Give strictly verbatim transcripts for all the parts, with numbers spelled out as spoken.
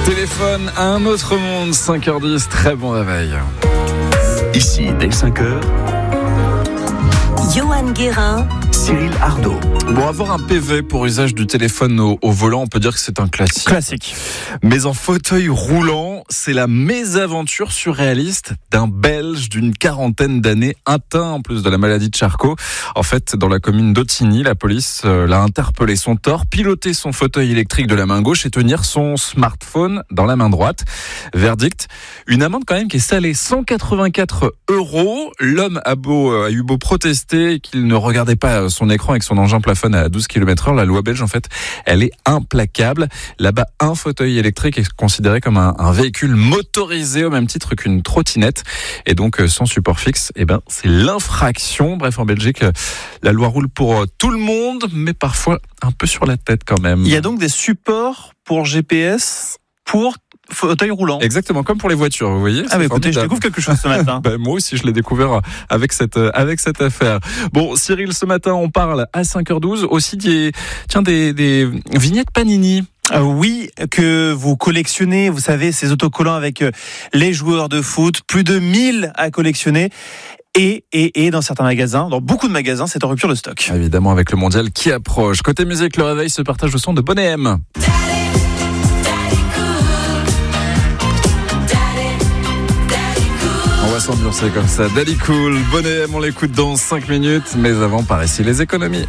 Téléphone à un autre monde, cinq heures dix, très bon réveil. Ici, dès cinq heures, Johan Guérin, Cyril Ardo. Bon, avoir un P V pour usage du téléphone au, au volant, on peut dire que c'est un classique. Classique. Mais en fauteuil roulant, c'est la mésaventure surréaliste d'un Belge d'une quarantaine d'années, atteint en plus de la maladie de Charcot. En fait, dans la commune d'Ottigny, la police euh, l'a interpellé. Son tort, piloter son fauteuil électrique de la main gauche et tenir son smartphone dans la main droite. Verdict, une amende quand même qui est salée, cent quatre-vingt-quatre euros. L'homme a, beau, a eu beau protester qu'il ne regardait pas son écran avec son engin plafonne à douze kilomètres heure. La loi belge, en fait, elle est implacable. Là-bas, un fauteuil électrique est considéré comme un, un véhicule motorisé au même titre qu'une trottinette. Et donc, sans support fixe, eh ben, c'est l'infraction. Bref, en Belgique, la loi roule pour tout le monde, mais parfois un peu sur la tête quand même. Il y a donc des supports pour G P S pour fauteuil roulant. Exactement, comme pour les voitures, vous voyez. Ah, mais écoutez, je découvre quelque chose ce matin. Ben, moi aussi, je l'ai découvert avec cette, avec cette affaire. Bon, Cyril, ce matin, on parle à cinq heures douze aussi des, tiens, des, des vignettes Panini. Euh, oui, que vous collectionnez, vous savez, ces autocollants avec euh, les joueurs de foot, plus de mille à collectionner. Et, et, et dans certains magasins, dans beaucoup de magasins, c'est en rupture de stock. Évidemment, avec le mondial qui approche. Côté musique, le réveil se partage au son de Bonnet M. On va s'ambiancer comme ça. Daddy Cool, Bonnet M, on l'écoute dans cinq minutes. Mais avant, par ici, les économies.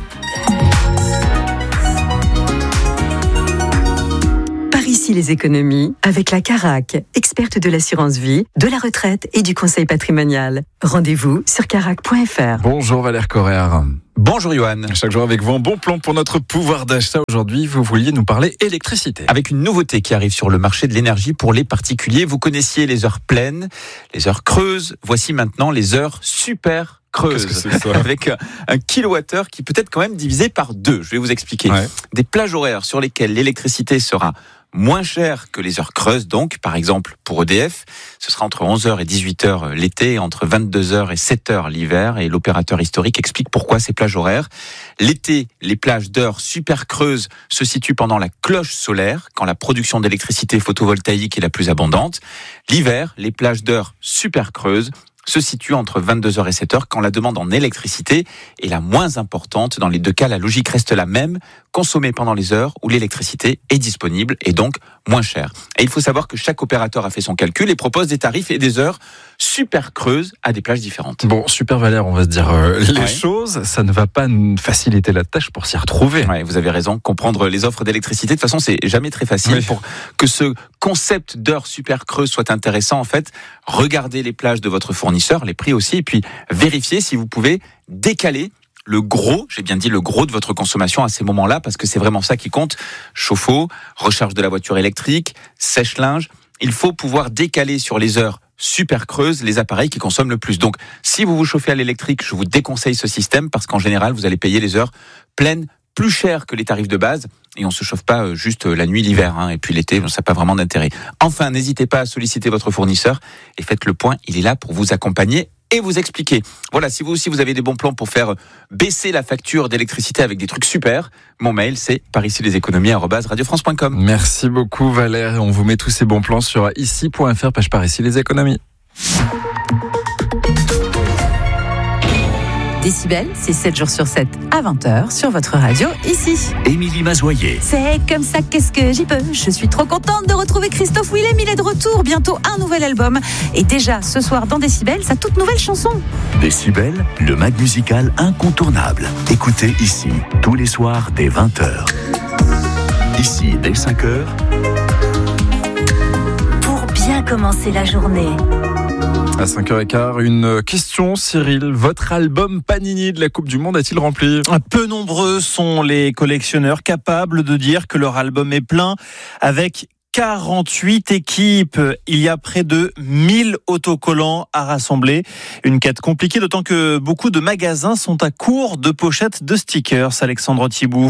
Ici les économies avec la Carac, experte de l'assurance vie, de la retraite et du conseil patrimonial. Rendez-vous sur carac point f r. Bonjour Valère Correa. Bonjour Johan. Chaque jour avec vous, un bon plan pour notre pouvoir d'achat. Aujourd'hui, vous vouliez nous parler électricité. Avec une nouveauté qui arrive sur le marché de l'énergie pour les particuliers. Vous connaissiez les heures pleines, les heures creuses. Voici maintenant les heures super creuse, Qu'est-ce que c'est ça avec un kilowattheure qui peut être quand même divisé par deux. Je vais vous expliquer. Ouais. Des plages horaires sur lesquelles l'électricité sera moins chère que les heures creuses, donc, par exemple, pour E D F, ce sera entre onze heures et dix-huit heures l'été, entre vingt-deux heures et sept heures l'hiver, et l'opérateur historique explique pourquoi ces plages horaires. L'été, les plages d'heures super creuses se situent pendant la cloche solaire, quand la production d'électricité photovoltaïque est la plus abondante. L'hiver, les plages d'heures super creuses se situe entre vingt-deux heures et sept heures quand la demande en électricité est la moins importante. Dans les deux cas, la logique reste la même, consommer pendant les heures où l'électricité est disponible et donc moins chère. Et il faut savoir que chaque opérateur a fait son calcul et propose des tarifs et des heures super creuses à des plages différentes. Bon, super Valère, on va se dire euh, les Ouais. choses, ça ne va pas nous faciliter la tâche pour s'y retrouver. Ouais, vous avez raison, comprendre les offres d'électricité, de toute façon, c'est jamais très facile. Oui. Pour que ce concept d'heures super creuses soit intéressant, en fait, regardez les plages de votre fournisseur, les prix aussi, et puis vérifiez si vous pouvez décaler le gros, j'ai bien dit le gros de votre consommation à ces moments-là, parce que c'est vraiment ça qui compte. Chauffe-eau, recharge de la voiture électrique, sèche-linge. Il faut pouvoir décaler sur les heures super creuses les appareils qui consomment le plus. Donc, si vous vous chauffez à l'électrique, je vous déconseille ce système, parce qu'en général, vous allez payer les heures pleines plus cher que les tarifs de base, et on se chauffe pas juste la nuit, l'hiver, hein, et puis l'été, ça n'a pas vraiment d'intérêt. Enfin, n'hésitez pas à solliciter votre fournisseur, et faites le point, il est là pour vous accompagner et vous expliquer. Voilà, si vous aussi vous avez des bons plans pour faire baisser la facture d'électricité avec des trucs super, mon mail c'est par ici les économies arobase radio france point com. Merci beaucoup Valère, on vous met tous ces bons plans sur ici point f r, page par ici les économies. Décibel, c'est sept jours sur sept à vingt heures sur votre radio ici. Émilie Mazoyer. C'est comme ça, qu'est-ce que j'y peux. Je suis trop contente de retrouver Christophe Willem, il est de retour, bientôt un nouvel album. Et déjà, ce soir dans Décibel, sa toute nouvelle chanson. Décibel, le mag musical incontournable. Écoutez ici, tous les soirs dès vingt heures. Ici, dès cinq heures. Pour bien commencer la journée. À cinq heures quinze, une question, Cyril. Votre album Panini de la Coupe du Monde a-t-il rempli ? Peu nombreux sont les collectionneurs capables de dire que leur album est plein avec quarante-huit équipes. Il y a près de mille autocollants à rassembler. Une quête compliquée, d'autant que beaucoup de magasins sont à court de pochettes de stickers. Alexandre Thibout.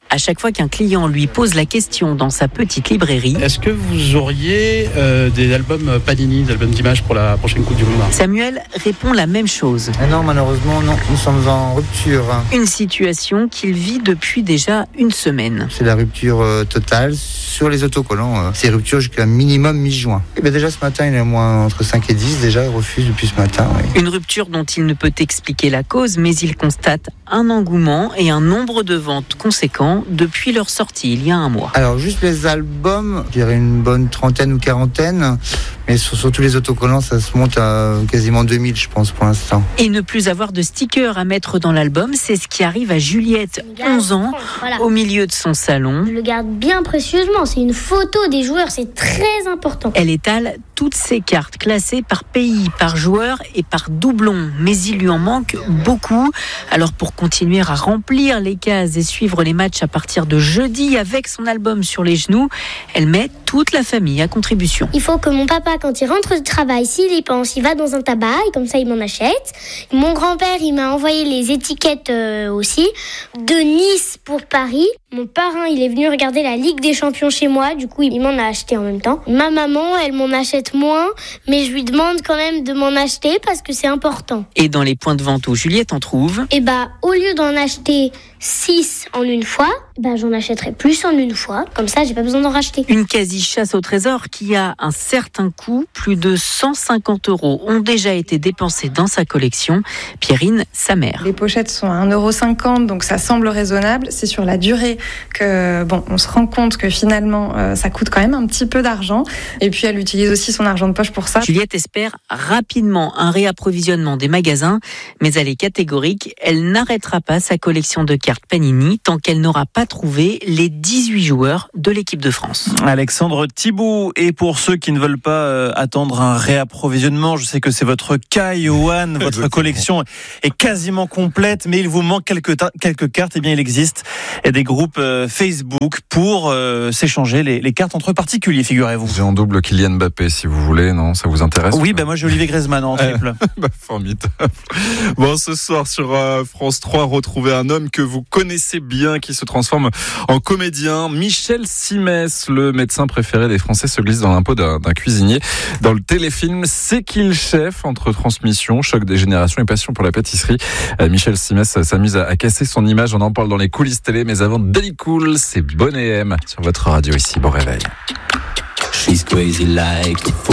À chaque fois qu'un client lui pose la question dans sa petite librairie, est-ce que vous auriez euh, des albums Panini, des albums d'images pour la prochaine Coupe du Monde? Samuel répond la même chose. Ah non, malheureusement, non. Nous sommes en rupture. Une situation qu'il vit depuis déjà une semaine. C'est la rupture euh, totale sur les autocollants. Euh, c'est rupture jusqu'à minimum mi-juin. Et bien déjà ce matin, il est moins entre cinq et dix. Déjà, il refuse depuis ce matin. Oui. Une rupture dont il ne peut expliquer la cause, mais il constate un engouement et un nombre de ventes conséquents depuis leur sortie il y a un mois. Alors juste les albums, je dirais une bonne trentaine ou quarantaine, mais sur, sur tous les autocollants, ça se monte à quasiment deux mille, je pense, pour l'instant. Et ne plus avoir de stickers à mettre dans l'album, c'est ce qui arrive à Juliette, onze ans, voilà. Au milieu de son salon. Je le garde bien précieusement, c'est une photo des joueurs, c'est très important. Elle étale toutes ses cartes classées par pays, par joueur et par doublon, mais il lui en manque beaucoup. Alors pour continuer à remplir les cases et suivre les matchs à partir de jeudi avec son album sur les genoux, elle met toute la famille à contribution. Il faut que mon papa, quand il rentre du travail, s'il y pense, il va dans un tabac et comme ça il m'en achète. Mon grand-père, il m'a envoyé les étiquettes euh, aussi. De Nice pour Paris. Mon parrain, il est venu regarder la Ligue des Champions chez moi, du coup il m'en a acheté en même temps. Ma maman, elle m'en achète moins, mais je lui demande quand même de m'en acheter parce que c'est important. Et dans les points de vente où Juliette en trouve, et bah au lieu d'en acheter six en une fois, bah j'en achèterai plus en une fois, comme ça j'ai pas besoin d'en racheter. Une quasi-chasse au trésor qui a un certain coût, plus de cent cinquante euros ont déjà été dépensés dans sa collection. Pierrine, sa mère. Les pochettes sont à un euro cinquante, donc ça semble raisonnable. C'est sur la durée que bon, on se rend compte que finalement euh, ça coûte quand même un petit peu d'argent. Et puis elle utilise aussi son argent de poche pour ça. Juliette espère rapidement un réapprovisionnement des magasins, mais elle est catégorique, elle n'arrêtera pas sa collection de cartes Panini tant qu'elle n'aura pas trouvé les dix-huit joueurs de l'équipe de France. Alexandre Thibault, et pour ceux qui ne veulent pas euh, attendre un réapprovisionnement, je sais que c'est votre cas, Johan, votre collection est quasiment complète, mais il vous manque quelques, ta- quelques cartes. Eh bien, il existe des groupes euh, Facebook pour euh, s'échanger les, les cartes entre particuliers, figurez-vous. J'ai en double Kylian Mbappé, si vous voulez, non? Ça vous intéresse? Oui, ben moi j'ai Olivier Griezmann en triple. bah, formidable. Bon, ce soir sur euh, France trois, retrouvez un homme que vous connaissez bien, qui se transforme en comédien. Michel Simès, le médecin préféré des Français, se glisse dans l'impôt d'un, d'un cuisinier. Dans le téléfilm C'est qui le chef? Entre transmission, choc des générations et passion pour la pâtisserie, euh, Michel Simès s'amuse à, à casser son image. On en parle dans les coulisses télé, mais avant Daily Cool, c'est Bonnet M sur votre radio ici. Bon réveil. She's crazy like